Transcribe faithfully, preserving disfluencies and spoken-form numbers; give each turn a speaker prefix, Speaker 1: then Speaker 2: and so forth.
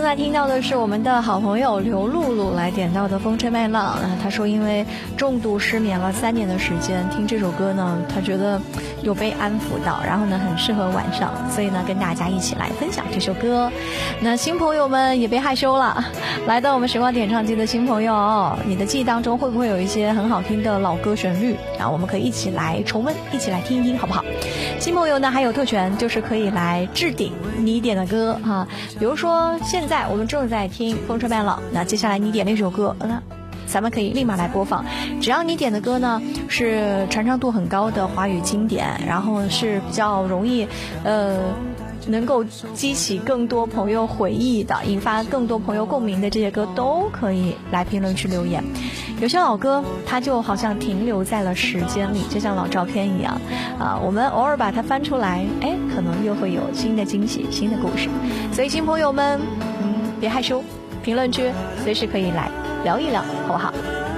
Speaker 1: 在听到的是我们的好朋友刘露露来点到的风吹麦浪。她说因为重度失眠了三年的时间，听这首歌呢，她觉得有被安抚到，然后呢很适合晚上，所以呢跟大家一起来分享这首歌。那新朋友们也别害羞了，来到我们时光点唱机的新朋友，你的记忆当中会不会有一些很好听的老歌旋律啊？我们可以一起来重温，一起来听一听好不好？新朋友呢还有特权，就是可以来置顶你点的歌哈、啊，比如说现在我们正在听风吹麦浪，那接下来你点那首歌，那咱们可以立马来播放。只要你点的歌呢是传唱度很高的华语经典，然后是比较容易呃能够激起更多朋友回忆的，引发更多朋友共鸣的这些歌，都可以来评论区留言。有些老歌它就好像停留在了时间里，就像老照片一样啊，我们偶尔把它翻出来，哎，可能又会有新的惊喜，新的故事。所以新朋友们，嗯，别害羞，评论区随时可以来聊一聊，好不好？